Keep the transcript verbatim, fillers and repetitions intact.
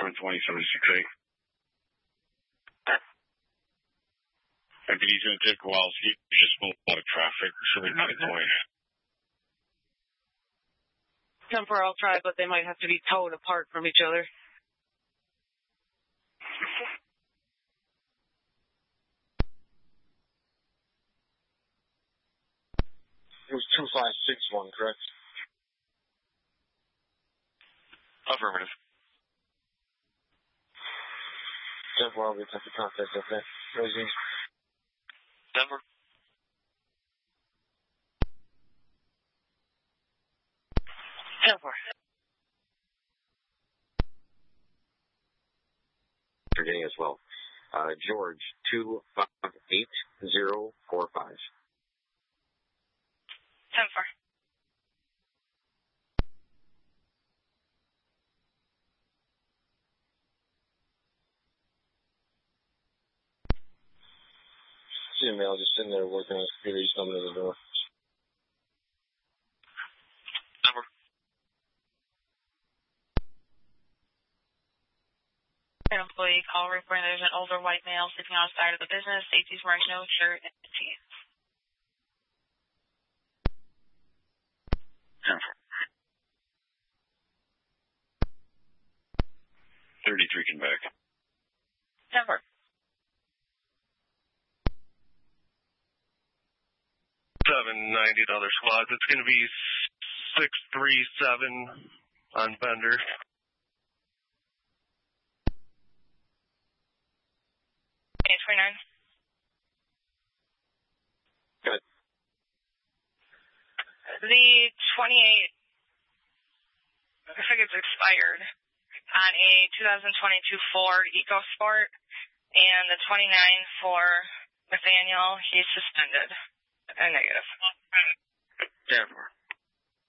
seven twenty, seven six eight. I think he's going to take a while. He's just a lot of traffic, so they're not going. ten four, I'll try, but they might have to be towed apart from each other. It was two five six one, correct? Affirmative. ten four, I'll be attempt to contact, okay? Rosie. Denver. ten four. You're getting as well. Uh, George, two five eight zero four five. ten four. See a male just sitting there working on his computer. He's coming to the door. Denver. An employee call reporting there's an older white male sitting outside of the business. Safety's wearing no shirt and jeans. ten four. thirty-three can back. ten four. seven ninety to other squads. It's going to be six three seven on Bender. eight twenty-nine. Good. The twenty-eight, I think it's expired, on a two thousand twenty-two Ford EcoSport, and the twenty-nine for Nathaniel, he's suspended. A negative. ten four.